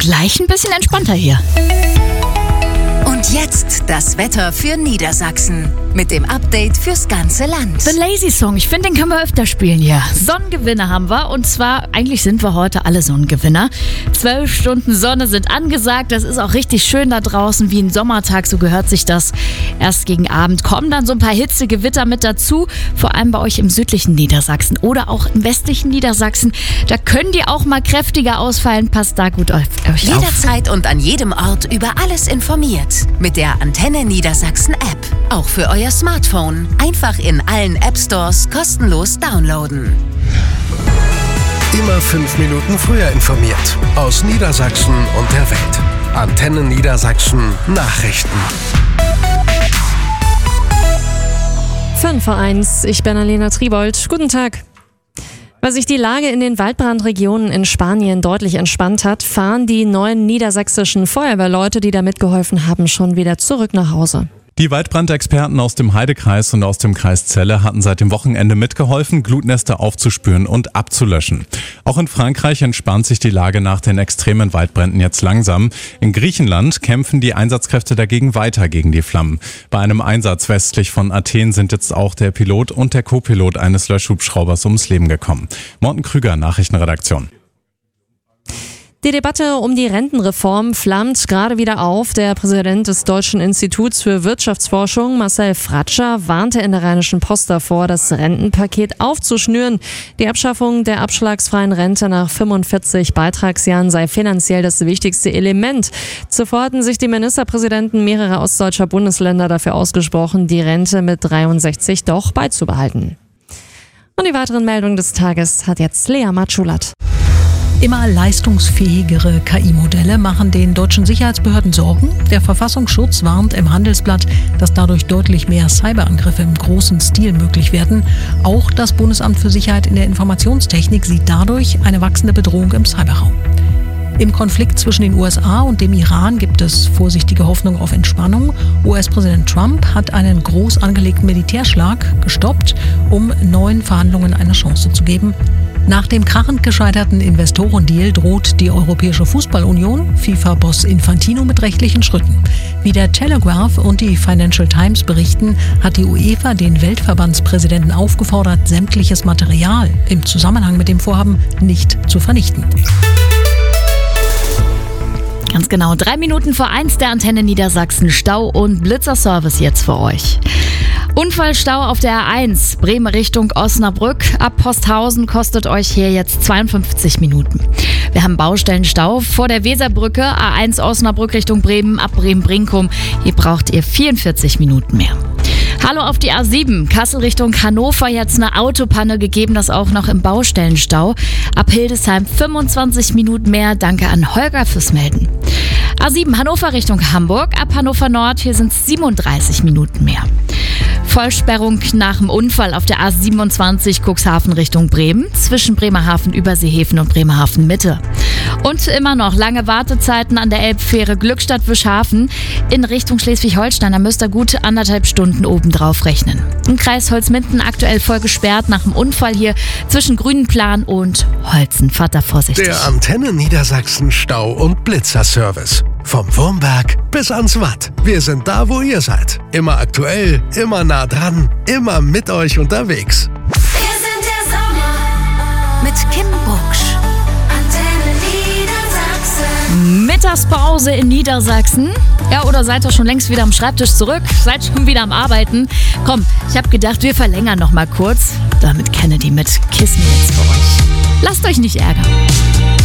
gleich ein bisschen entspannter hier. Und jetzt das Wetter für Niedersachsen mit dem Update fürs ganze Land. The Lazy Song, ich finde, den können wir öfter spielen hier. Sonnengewinner haben wir und zwar, eigentlich sind wir heute alle Sonnengewinner. 12 Stunden Sonne sind angesagt, das ist auch richtig schön da draußen, wie ein Sommertag, so gehört sich das. Erst gegen Abend kommen dann so ein paar Hitzegewitter mit dazu, vor allem bei euch im südlichen Niedersachsen oder auch im westlichen Niedersachsen. Da können die auch mal kräftiger ausfallen, passt da gut auf euch auf. Jederzeit und an jedem Ort über alles informiert. Mit der Antenne Niedersachsen App. Auch für euer Smartphone. Einfach in allen App Stores kostenlos downloaden. Immer 5 Minuten früher informiert. Aus Niedersachsen und der Welt. Antenne Niedersachsen Nachrichten. 5:01, ich bin Alena Tribold. Guten Tag. Weil sich die Lage in den Waldbrandregionen in Spanien deutlich entspannt hat, fahren die 9 niedersächsischen Feuerwehrleute, die da mitgeholfen haben, schon wieder zurück nach Hause. Die Waldbrandexperten aus dem Heidekreis und aus dem Kreis Celle hatten seit dem Wochenende mitgeholfen, Glutnester aufzuspüren und abzulöschen. Auch in Frankreich entspannt sich die Lage nach den extremen Waldbränden jetzt langsam. In Griechenland kämpfen die Einsatzkräfte dagegen weiter gegen die Flammen. Bei einem Einsatz westlich von Athen sind jetzt auch der Pilot und der Co-Pilot eines Löschhubschraubers ums Leben gekommen. Morten Krüger, Nachrichtenredaktion. Die Debatte um die Rentenreform flammt gerade wieder auf. Der Präsident des Deutschen Instituts für Wirtschaftsforschung, Marcel Fratscher, warnte in der Rheinischen Post davor, das Rentenpaket aufzuschnüren. Die Abschaffung der abschlagsfreien Rente nach 45 Beitragsjahren sei finanziell das wichtigste Element. Zuvor hatten sich die Ministerpräsidenten mehrerer ostdeutscher Bundesländer dafür ausgesprochen, die Rente mit 63 doch beizubehalten. Und die weiteren Meldungen des Tages hat jetzt Lea Matschulat. Immer leistungsfähigere KI-Modelle machen den deutschen Sicherheitsbehörden Sorgen. Der Verfassungsschutz warnt im Handelsblatt, dass dadurch deutlich mehr Cyberangriffe im großen Stil möglich werden. Auch das Bundesamt für Sicherheit in der Informationstechnik sieht dadurch eine wachsende Bedrohung im Cyberraum. Im Konflikt zwischen den USA und dem Iran gibt es vorsichtige Hoffnung auf Entspannung. US-Präsident Trump hat einen groß angelegten Militärschlag gestoppt, um neuen Verhandlungen eine Chance zu geben. Nach dem krachend gescheiterten Investorendeal droht die Europäische Fußballunion FIFA-Boss Infantino mit rechtlichen Schritten. Wie der Telegraph und die Financial Times berichten, hat die UEFA den Weltverbandspräsidenten aufgefordert, sämtliches Material im Zusammenhang mit dem Vorhaben nicht zu vernichten. Ganz genau, 3 Minuten vor 1 der Antenne Niedersachsen. Stau- und Blitzerservice jetzt für euch. Unfallstau auf der A1, Bremen Richtung Osnabrück. Ab Posthausen kostet euch hier jetzt 52 Minuten. Wir haben Baustellenstau vor der Weserbrücke, A1 Osnabrück Richtung Bremen, ab Bremen-Brinkum. Hier braucht ihr 44 Minuten mehr. Hallo auf die A7, Kassel Richtung Hannover, jetzt eine Autopanne gegeben, das auch noch im Baustellenstau. Ab Hildesheim 25 Minuten mehr, danke an Holger fürs Melden. A7 Hannover Richtung Hamburg, ab Hannover Nord, hier sind es 37 Minuten mehr. Vollsperrung nach dem Unfall auf der A27 Cuxhaven Richtung Bremen, zwischen Bremerhaven Überseehäfen und Bremerhaven Mitte. Und immer noch lange Wartezeiten an der Elbfähre Glückstadt-Wischhafen in Richtung Schleswig-Holstein. Da müsst ihr gut 1,5 Stunden obendrauf rechnen. Im Kreis Holzminden aktuell voll gesperrt nach dem Unfall hier zwischen Grünenplan und Holzen. Fahrt da vorsichtig. Der Antenne Niedersachsen Stau- und Blitzerservice. Vom Wurmberg bis ans Watt. Wir sind da, wo ihr seid. Immer aktuell, immer nah dran, immer mit euch unterwegs. Wir sind der Sommer mit Kim Bucksch. Antenne Niedersachsen. Mittagspause in Niedersachsen. Ja, oder seid ihr schon längst wieder am Schreibtisch zurück? Seid schon wieder am Arbeiten? Komm, ich habe gedacht, wir verlängern noch mal kurz. Damit Kennedy mit Kiss Me jetzt für euch. Lasst euch nicht ärgern.